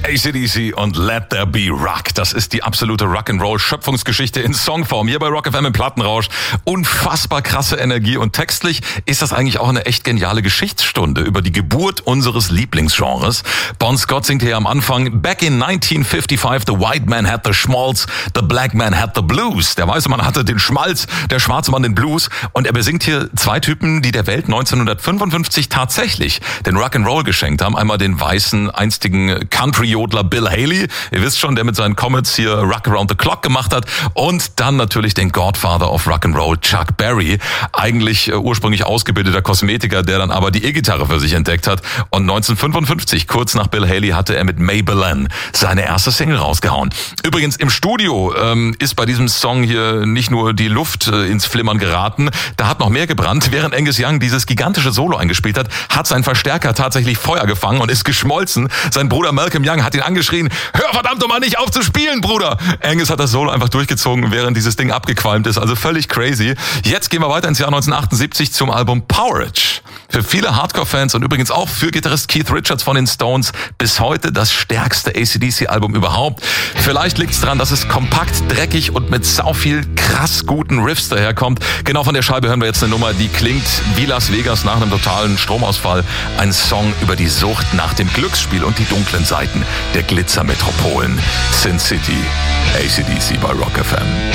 AC/DC und Let There Be Rock. Das ist die absolute Rock'n'Roll-Schöpfungsgeschichte in Songform. Hier bei Rock FM im Plattenrausch. Unfassbar krasse Energie. Und textlich ist das eigentlich auch eine echt geniale Geschichtsstunde über die Geburt unseres Lieblingsgenres. Bon Scott singt hier am Anfang: Back in 1955, the white man had the schmaltz, the black man had the blues. Der weiße Mann hatte den Schmalz, der schwarze Mann den Blues. Und er besingt hier zwei Typen, die der Welt 1955 tatsächlich den Rock'n'Roll geschenkt haben. Einmal den weißen, einstigen Country-Jodler Bill Haley. Ihr wisst schon, der mit seinen Comets hier Rock Around the Clock gemacht hat. Und dann natürlich den Godfather of Rock'n'Roll, Chuck Berry. Eigentlich ursprünglich ausgebildeter Kosmetiker, der dann aber die E-Gitarre für sich entdeckt hat. Und 1955, kurz nach Bill Haley, hatte er mit Maybelline seine erste Single rausgehauen. Übrigens, im Studio ist bei diesem Song hier nicht nur die Luft ins Flimmern geraten, da hat noch mehr gebrannt. Während Angus Young dieses gigantische Solo eingespielt hat sein Verstärker tatsächlich Feuer gefangen und ist geschmolzen. Sein Bruder Malcolm Young hat ihn angeschrien: Hör verdammt nochmal nicht auf zu spielen, Bruder! Angus hat das Solo einfach durchgezogen, während dieses Ding abgequalmt ist. Also völlig crazy. Jetzt gehen wir weiter ins Jahr 1978 zum Album Porridge. Für viele Hardcore-Fans und übrigens auch für Gitarrist Keith Richards von den Stones bis heute das stärkste AC/DC-Album überhaupt. Vielleicht liegt es daran, dass es kompakt, dreckig und mit sau viel krass guten Riffs daherkommt. Genau von der Scheibe hören wir jetzt eine Nummer, die klingt wie Las Vegas nach einem totalen Stromausfall. Ein Song über die Sucht nach dem Glücksspiel und die dunklen Seiten der Glitzermetropolen. Sin City, AC/DC bei Rock FM.